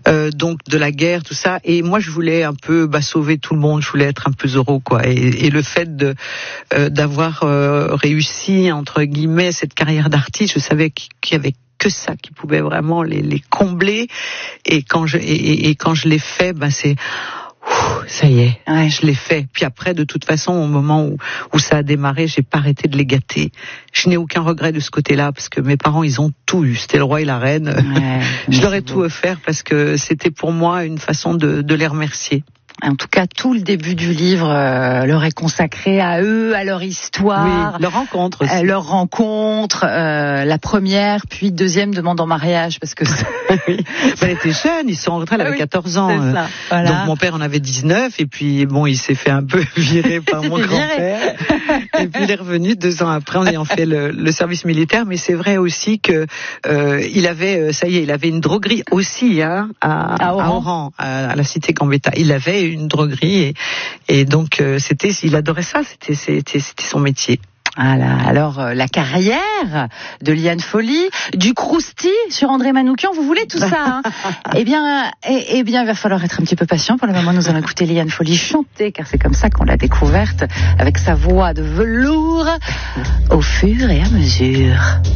donc de la guerre, tout ça. Et moi, je voulais un peu sauver tout le monde. Je voulais être un peu Zorro, quoi. Et le fait d'avoir réussi entre guillemets cette carrière d'artiste, je savais qu'il y avait que ça qui pouvait vraiment les combler. Et quand je l'ai fait, c'est ça y est, je l'ai fait. Puis après, de toute façon, au moment où ça a démarré, j'ai pas arrêté de les gâter. Je n'ai aucun regret de ce côté-là, parce que mes parents, ils ont tout eu. C'était le roi et la reine. Ouais, je leur ai tout offert parce que c'était pour moi une façon de les remercier. En tout cas, tout le début du livre leur est consacré à eux, à leur histoire. Oui, leur rencontre aussi. Leur rencontre, la première, puis deuxième demande en mariage, parce que... oui. Elle était jeune, ils sont en retraite, elle avait 14 ans. C'est ça, voilà. Donc mon père en avait 19, et puis il s'est fait un peu virer par mon grand-père. Et puis il est revenu 2 ans après en ayant fait le service militaire. Mais c'est vrai aussi que il avait, il avait une droguerie aussi à Oran, à la cité Gambetta. Il avait une droguerie et donc il adorait ça, c'était son métier. Voilà. Alors la carrière de Liane Folly, du Crousti sur André Manoukian, vous voulez tout ça, hein? Eh bien, il va falloir être un petit peu patient. Pour le moment, nous allons écouter Liane Folly chanter, car c'est comme ça qu'on l'a découverte, avec sa voix de velours, au fur et à mesure.